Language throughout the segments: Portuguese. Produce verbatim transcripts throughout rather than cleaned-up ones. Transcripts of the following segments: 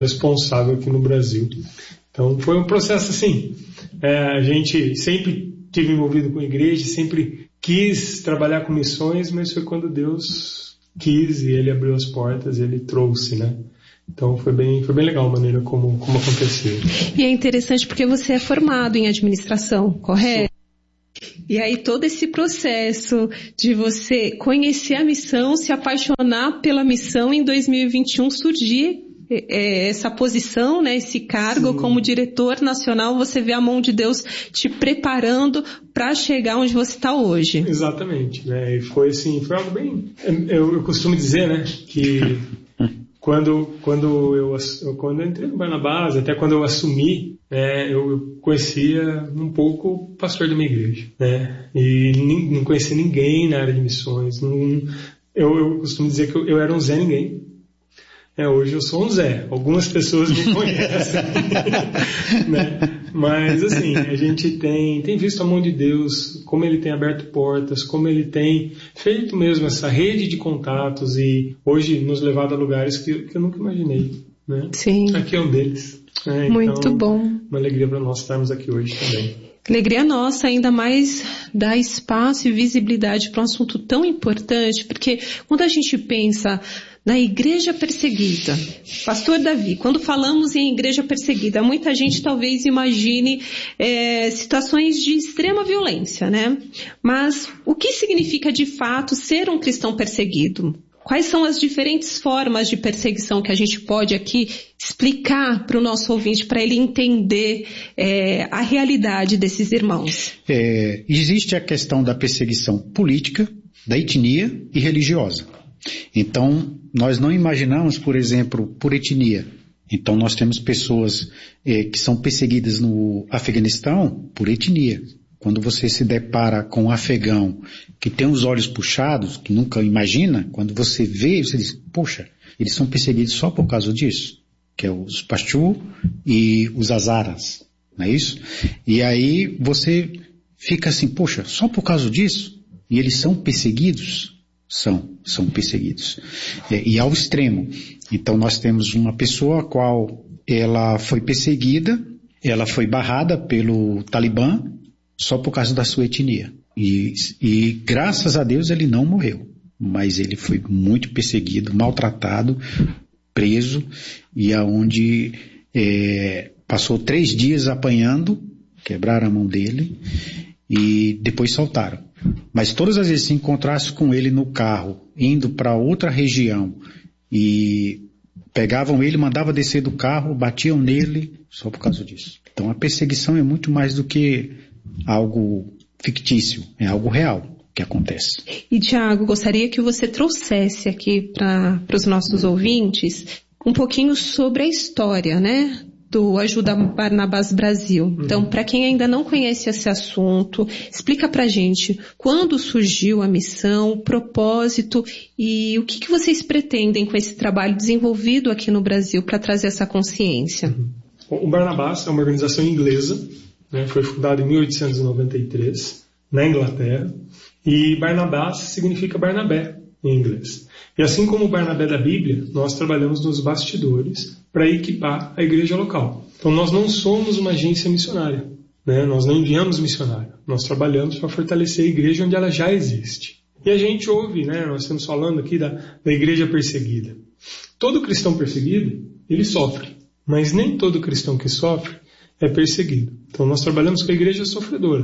responsável aqui no Brasil. Então foi um processo assim, é, a gente sempre esteve envolvido com a igreja, sempre quis trabalhar com missões, mas foi quando Deus quis e Ele abriu as portas, Ele trouxe, né? Então foi bem, foi bem legal a maneira como, como aconteceu. E é interessante porque você é formado em administração, correto? Sim. E aí todo esse processo de você conhecer a missão, se apaixonar pela missão, em dois mil e vinte e um surgir é, essa posição, né, esse cargo Sim. como diretor nacional, você vê a mão de Deus te preparando para chegar onde você está hoje. Exatamente, né? E foi assim, foi algo bem... Eu, eu costumo dizer, né, que quando, quando, eu, eu, quando eu entrei no Barnabás, até quando eu assumi, né, eu conhecia um pouco o pastor da minha igreja, né? E não conhecia ninguém na área de missões. Não, eu, eu costumo dizer que eu, eu era um Zé Ninguém. É, hoje eu sou um Zé. Algumas pessoas me conhecem. Né? Mas assim, a gente tem, tem visto a mão de Deus, como Ele tem aberto portas, como Ele tem feito mesmo essa rede de contatos e hoje nos levado a lugares que, que eu nunca imaginei. Né? Sim. Aqui é um deles. Né? Muito então, bom. Uma alegria para nós estarmos aqui hoje também. Alegria nossa, ainda mais dar espaço e visibilidade para um assunto tão importante, porque quando a gente pensa na igreja perseguida, Pastor Davi, quando falamos em igreja perseguida, muita gente talvez imagine é, situações de extrema violência, né? Mas o que significa de fato ser um cristão perseguido? Quais são as diferentes formas de perseguição que a gente pode aqui explicar para o nosso ouvinte, para ele entender é, a realidade desses irmãos? É, existe a questão da perseguição política, da etnia e religiosa. Então, nós não imaginamos, por exemplo, por etnia. Então, nós temos pessoas é, que são perseguidas no Afeganistão por etnia. Quando você se depara com um afegão que tem os olhos puxados, que nunca imagina, quando você vê, você diz, poxa, eles são perseguidos só por causa disso, que é os Pashtu e os Hazaras, não é isso? E aí você fica assim, poxa, só por causa disso? E eles são perseguidos? São, são perseguidos. É, e ao extremo. Então nós temos uma pessoa a qual ela foi perseguida, ela foi barrada pelo Talibã, só por causa da sua etnia. E, e graças a Deus ele não morreu, mas ele foi muito perseguido, maltratado, preso, e aonde é, passou três dias apanhando, quebraram a mão dele, e depois soltaram. Mas todas as vezes que se encontrasse com ele no carro, indo para outra região, e pegavam ele, mandavam descer do carro, batiam nele, só por causa disso. Então a perseguição é muito mais do que algo fictício, é algo real que acontece. E Tiago, gostaria que você trouxesse aqui para os nossos ouvintes um pouquinho sobre a história, né, do Ajuda Barnabás Brasil. Uhum. Então, para quem ainda não conhece esse assunto, explica pra gente quando surgiu a missão, o propósito e o que, que vocês pretendem com esse trabalho desenvolvido aqui no Brasil para trazer essa consciência. Uhum. Bom, o Barnabás é uma organização inglesa, né, foi fundado em mil oitocentos e noventa e três, na Inglaterra, e Barnabás significa Barnabé em inglês. E assim como o Barnabé da Bíblia, nós trabalhamos nos bastidores para equipar a igreja local. Então nós não somos uma agência missionária, né? Nós não enviamos missionário, nós trabalhamos para fortalecer a igreja onde ela já existe. E a gente ouve, né, nós estamos falando aqui da, da igreja perseguida. Todo cristão perseguido, ele sofre, mas nem todo cristão que sofre é perseguido. Então nós trabalhamos com a igreja sofredora.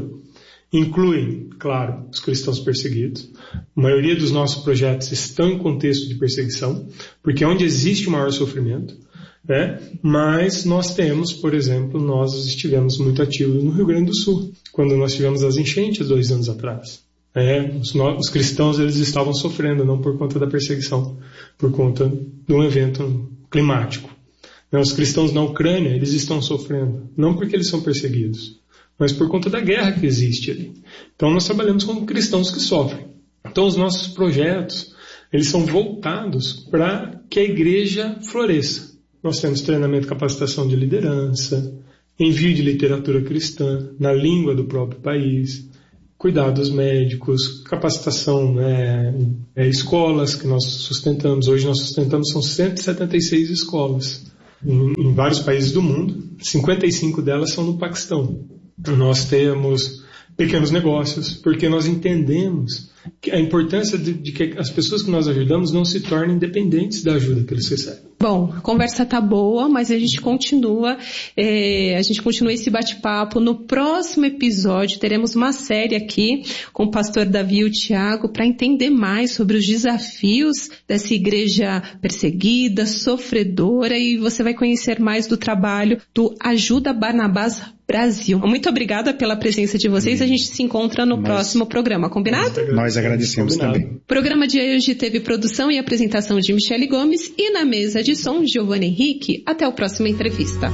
Incluem, claro, os cristãos perseguidos. A maioria dos nossos projetos estão em contexto de perseguição, porque é onde existe o maior sofrimento, né? Mas nós temos, por exemplo, nós estivemos muito ativos no Rio Grande do Sul, quando nós tivemos as enchentes dois anos atrás. É, os, os cristãos eles estavam sofrendo, não por conta da perseguição, por conta de um evento climático. Os cristãos na Ucrânia, eles estão sofrendo, não porque eles são perseguidos, mas por conta da guerra que existe ali. Então nós trabalhamos com cristãos que sofrem. Então os nossos projetos, eles são voltados para que a igreja floresça. Nós temos treinamento e capacitação de liderança, envio de literatura cristã na língua do próprio país, cuidados médicos, capacitação, né, é, escolas que nós sustentamos. Hoje nós sustentamos, são cento e setenta e seis escolas em, em vários países do mundo. cinquenta e cinco delas são no Paquistão. Nós temos pequenos negócios, porque nós entendemos que a importância de, de que as pessoas que nós ajudamos não se tornem dependentes da ajuda que eles recebem. Bom, a conversa tá boa, mas a gente continua, é, a gente continua esse bate-papo. No próximo episódio teremos uma série aqui com o pastor Davi e o Tiago para entender mais sobre os desafios dessa igreja perseguida, sofredora, e você vai conhecer mais do trabalho do Ajuda Barnabás Brasil. Muito obrigada pela presença de vocês. A gente se encontra no nós, próximo programa. Combinado? Nós agradecemos Combinado. também. O programa de hoje teve produção e apresentação de Michele Gomes e na mesa de som, Giovanni Henrique. Até a próxima entrevista.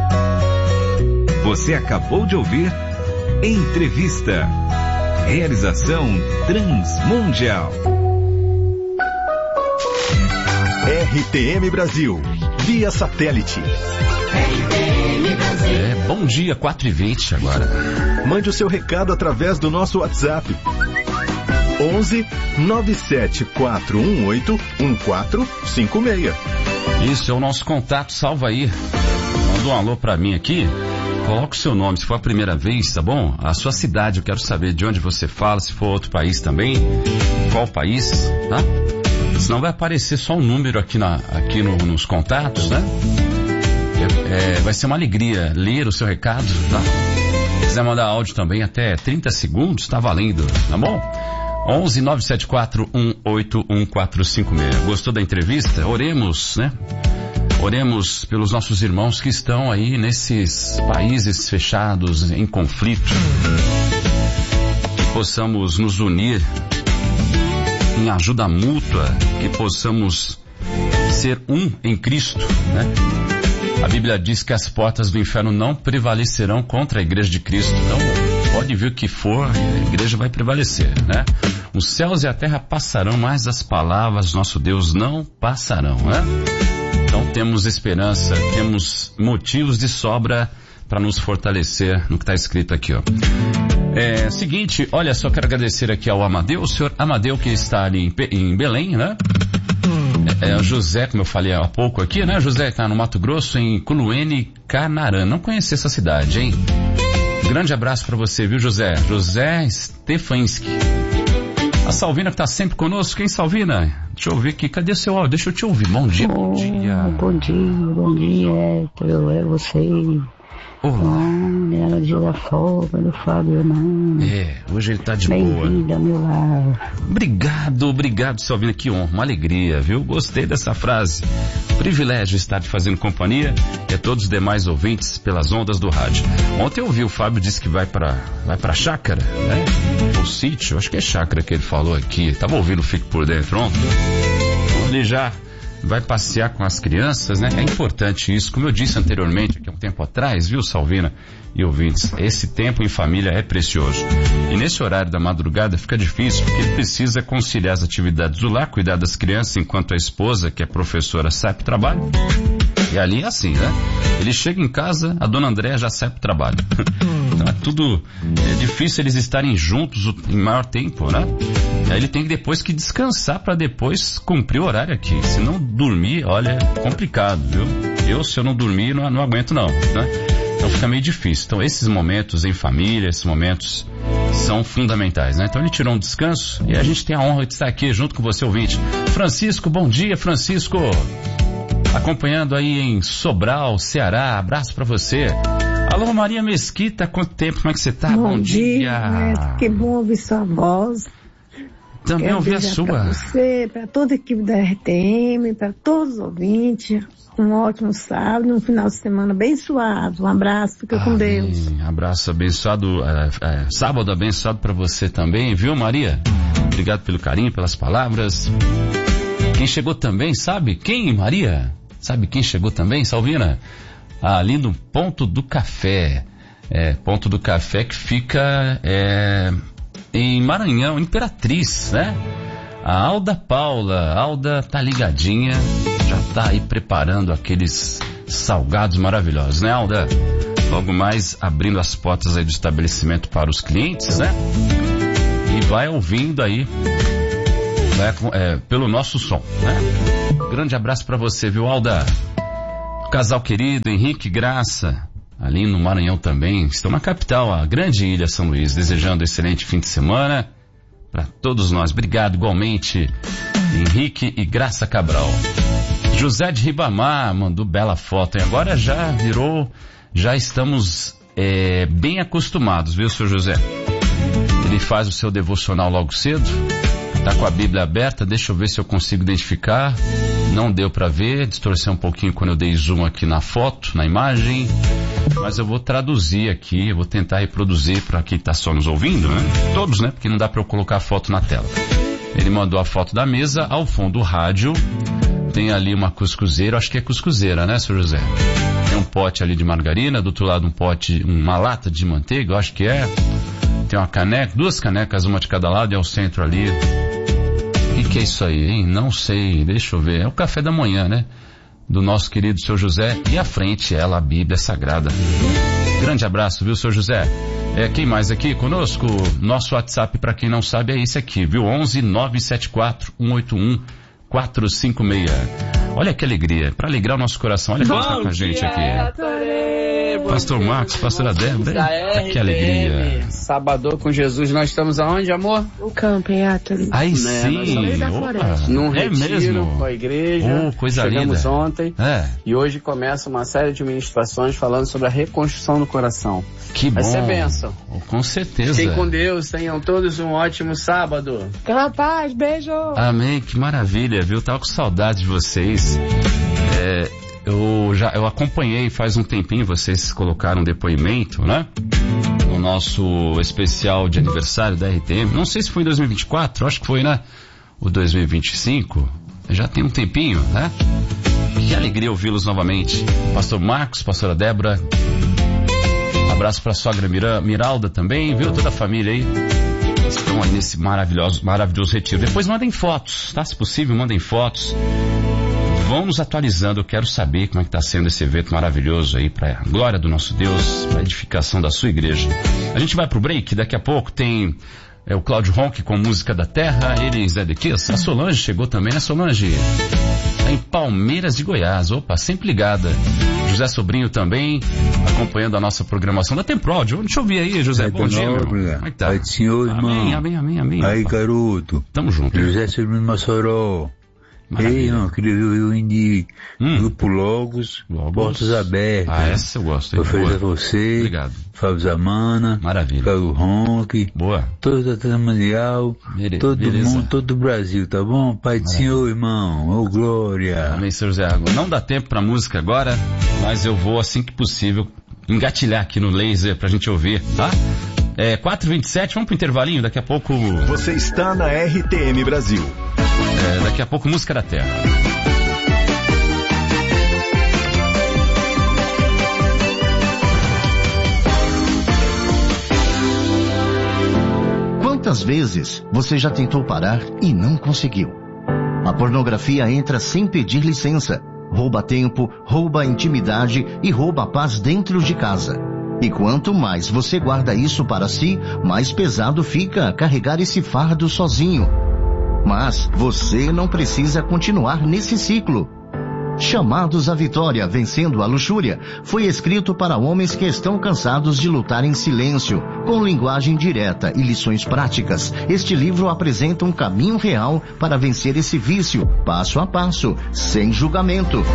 Você acabou de ouvir Entrevista. Realização Transmundial. R T M Brasil. Via satélite. É, bom dia, quatro e vinte agora. Mande o seu recado através do nosso WhatsApp. onze nove sete quatro um oito um quatro cinco seis. Isso é o nosso contato, salva aí. Manda um alô pra mim aqui. Coloca o seu nome, se for a primeira vez, tá bom? A sua cidade, eu quero saber de onde você fala, se for outro país também. Qual país, tá? Senão vai aparecer só um número aqui, na, aqui no, nos contatos, né? É, vai ser uma alegria ler o seu recado, tá? Se quiser mandar áudio também, até trinta segundos, tá valendo, tá bom? onze nove sete quatro um oito um quatro cinco seis. Gostou da entrevista? Oremos, né? Oremos pelos nossos irmãos que estão aí nesses países fechados, em conflito. Que possamos nos unir em ajuda mútua, que possamos ser um em Cristo, né? A Bíblia diz que as portas do inferno não prevalecerão contra a igreja de Cristo. Então, pode vir o que for, a igreja vai prevalecer, né? Os céus e a terra passarão, mas as palavras do nosso Deus não passarão, né? Então, temos esperança, temos motivos de sobra para nos fortalecer no que está escrito aqui, ó. É, seguinte, olha, só quero agradecer aqui ao Amadeu, o senhor Amadeu que está ali em, em Belém, né? É, o José, como eu falei há pouco aqui, né? José está no Mato Grosso, em Culuene, Canarã. Não conheci essa cidade, hein? Grande abraço para você, viu, José? José Stefanski. A Salvina que está sempre conosco. Quem, Salvina? Deixa eu ver aqui. Cadê o seu áudio? Deixa eu te ouvir. Bom dia, bom dia. Bom dia, bom dia. É, é você. Olá, ela de da folga do Fábio, não. É, hoje ele tá de boa. Bem-vindo ao meu lar. Obrigado, obrigado, Salvina, que honra, uma alegria, viu? Gostei dessa frase. Privilégio estar te fazendo companhia e a todos os demais ouvintes pelas ondas do rádio. Ontem eu ouvi o Fábio disse que vai pra, vai pra chácara, né? O sítio, acho que é chácara que ele falou aqui. Tava ouvindo o Fique por Dentro ontem. Ele já vai passear com as crianças, né? É importante isso, como eu disse anteriormente, aqui há um tempo atrás, viu, Salvina e ouvintes? Esse tempo em família é precioso. E nesse horário da madrugada fica difícil, porque ele precisa conciliar as atividades do lar, cuidar das crianças, enquanto a esposa, que é professora, sai pro trabalho. E ali é assim, né? Ele chega em casa, a dona Andréa já sai pro trabalho. Então é tudo, é difícil eles estarem juntos em maior tempo, né? E aí ele tem depois que descansar para depois cumprir o horário aqui. Se não dormir, olha, é complicado, viu? Eu, se eu não dormir, não, não aguento não, né? Então fica meio difícil. Então esses momentos em família, esses momentos são fundamentais, né? Então ele tirou um descanso e a gente tem a honra de estar aqui junto com você, ouvinte. Francisco, bom dia, Francisco. Acompanhando aí em Sobral, Ceará. Abraço pra você. Alô, Maria Mesquita, quanto tempo? Como é que você tá? Bom, bom dia. dia. Que bom ouvir sua voz. Também Quero ouvir a sua. Para você, para toda a equipe da R T M, para todos os ouvintes. Um ótimo sábado, um final de semana abençoado. Um abraço, fica Amém. Com Deus. Abraço abençoado, é, é, sábado abençoado para você também, viu, Maria? Obrigado pelo carinho, pelas palavras. Quem chegou também, sabe quem, Maria? Sabe quem chegou também, Salvina? Ali no Ponto do Café. É, Ponto do Café que fica é, em Maranhão, Imperatriz, né? A Alda Paula, a Alda tá ligadinha, já tá aí preparando aqueles salgados maravilhosos, né, Alda? Logo mais abrindo as portas aí do estabelecimento para os clientes, né? E vai ouvindo aí, vai, é, pelo nosso som, né? Grande abraço para você, viu, Alda? casal querido, Henrique e Graça, ali no Maranhão também, estão na capital, a grande ilha São Luís, desejando um excelente fim de semana para todos nós. Obrigado igualmente, Henrique e Graça Cabral. José de Ribamar mandou bela foto, e agora já virou, já estamos é, bem acostumados, viu, seu José? Ele faz o seu devocional logo cedo, tá com a Bíblia aberta, deixa eu ver se eu consigo identificar. Não deu para ver, distorceu um pouquinho quando eu dei zoom aqui na foto, na imagem, mas eu vou traduzir aqui, eu vou tentar reproduzir para quem tá só nos ouvindo, né? Todos, né? Porque não dá para eu colocar a foto na tela. Ele mandou a foto da mesa, ao fundo do rádio, tem ali uma cuscuzeira, acho que é cuscuzeira, né, senhor José? Tem um pote ali de margarina, do outro lado um pote, uma lata de manteiga, eu acho que é. Tem uma caneca, duas canecas, uma de cada lado, e ao centro ali. O que, que é isso aí, hein? Não sei, deixa eu ver. É o café da manhã, né? Do nosso querido seu José. E à frente, ela, a Bíblia Sagrada. Grande abraço, viu, seu José? É, quem mais aqui conosco? Nosso WhatsApp, para quem não sabe, é esse aqui, viu? onze nove sete quatro um oito um quatro cinco seis. Olha que alegria, para alegrar o nosso coração. Olha quem está com a gente aqui. Pastor Marcos, pastora Débora, que alegria. Sábado com Jesus, nós estamos aonde, amor? No campo, em Atoli. Aí né? sim, Opa, num é retiro mesmo? Com a igreja, oh, coisa chegamos linda. ontem, é. E hoje começa uma série de ministrações falando sobre a reconstrução do coração. Que Vai bom. ser bênção. Oh, com certeza. Fiquem com Deus, tenham todos um ótimo sábado. Pela paz, beijo. Amém, que maravilha, viu? Tava com saudade de vocês. É... Eu já eu acompanhei faz um tempinho, vocês colocaram um depoimento, né? No nosso especial de aniversário da R T M. Não sei se foi em dois mil e vinte e quatro, acho que foi, né? O dois mil e vinte e cinco. Já tem um tempinho, né? Que alegria ouvi-los novamente. Pastor Marcos, pastora Débora. Abraço pra sogra Mira, Miralda também, viu? Toda a família aí. Estão aí nesse maravilhoso, maravilhoso retiro. Depois mandem fotos, tá? Se possível, mandem fotos. Vão nos atualizando, eu quero saber como é que está sendo esse evento maravilhoso aí, para a glória do nosso Deus, para a edificação da sua igreja. A gente vai pro break, daqui a pouco tem é, o Cláudio Ronck com Música da Terra, ele Zé de Kiss, a Solange chegou também, né Solange? Tá em Palmeiras de Goiás, opa, sempre ligada. José Sobrinho também, acompanhando a nossa programação da Tempo Áudio. Deixa eu ouvir aí, José, bom dia, meu irmão. Como é que tá? Pai do Senhor, irmão. Amém, amém, amém, amém. Aí, garoto. Tamo junto. José Sobrinho Mossoró. Maravilha. Ei, irmão, queria ver o Indy, hum. Grupo Logos, Logos, Portas Abertas. Ah, essa eu gosto. Ofereço a você, obrigado. Fábio Zamana, maravilha. Fábio Ronck, boa. Toda a Trama Mundial, Bele, todo beleza. mundo, todo o Brasil, tá bom? Pai do Senhor, irmão, ô oh, glória. Amém, senhor José. Não dá tempo pra música agora, mas eu vou, assim que possível, engatilhar aqui no laser pra gente ouvir, tá? É, quatro e vinte e sete, vamos pro intervalinho, daqui a pouco... Você está na R T M Brasil. É, daqui a pouco, Música da Terra. Quantas vezes você já tentou parar e não conseguiu? A pornografia entra sem pedir licença, rouba tempo, rouba intimidade e rouba a paz dentro de casa. E quanto mais você guarda isso para si, mais pesado fica carregar esse fardo sozinho. Mas você não precisa continuar nesse ciclo. Chamados à Vitória, Vencendo a Luxúria, foi escrito para homens que estão cansados de lutar em silêncio, com linguagem direta e lições práticas. Este livro apresenta um caminho real para vencer esse vício, passo a passo, sem julgamento.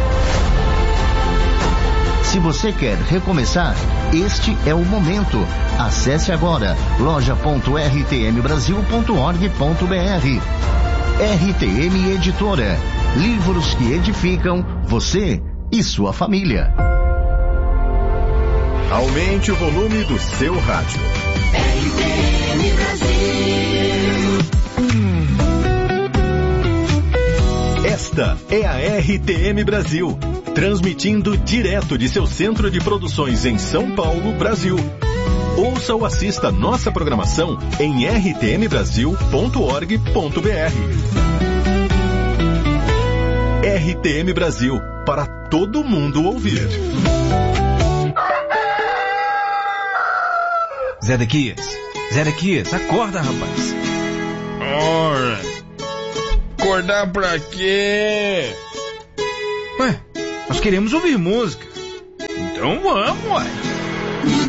Se você quer recomeçar, este é o momento. Acesse agora loja ponto r t m brasil ponto org ponto b r. R T M Editora. Livros que edificam você e sua família. Aumente o volume do seu rádio. R T M Brasil. Esta é a R T M Brasil, transmitindo direto de seu centro de produções em São Paulo, Brasil. Ouça ou assista nossa programação em r t m brasil ponto org ponto b r. R T M Brasil, para todo mundo ouvir. Zé Dequias, Zé Dequias, acorda, rapaz. Ora, acordar pra quê? Ué, Nós queremos ouvir música. Então vamos, uai.